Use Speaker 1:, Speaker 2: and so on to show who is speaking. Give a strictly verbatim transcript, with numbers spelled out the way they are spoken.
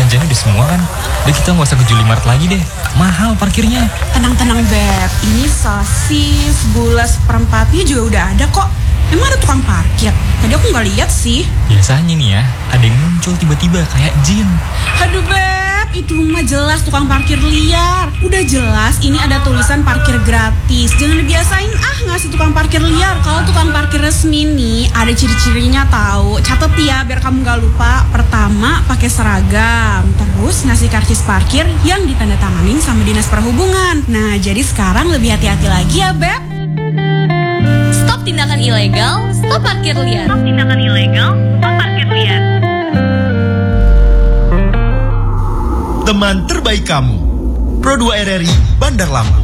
Speaker 1: belanjanya udah semua kan. Udah kita nggak usah ke Julimart lagi deh. Mahal parkirnya.
Speaker 2: Tenang-tenang Beb, ini sosis, gula seperempatnya juga udah ada kok. Emang ada tukang parkir? Tadi aku nggak lihat sih.
Speaker 1: Biasanya nih ya, ada yang muncul tiba-tiba kayak jin.
Speaker 2: Aduh Beb, itu mah jelas tukang parkir liar. Udah jelas ini ada tulisan parkir gratis. Jangan dibiasain ah ngasih tukang parkir liar. Kalau tukang parkir resmi nih ada ciri-cirinya tahu. Catet ya biar kamu nggak lupa. Pertama pakai seragam, terus ngasih karcis parkir yang ditandatanganin sama dinas perhubungan. Nah jadi sekarang lebih hati-hati lagi ya Beb.
Speaker 3: Stop tindakan ilegal, stop parkir liar.
Speaker 4: Stop tindakan ilegal, stop parkir liar.
Speaker 5: Teman terbaik kamu, Pro dua R R I Bandar Lampung.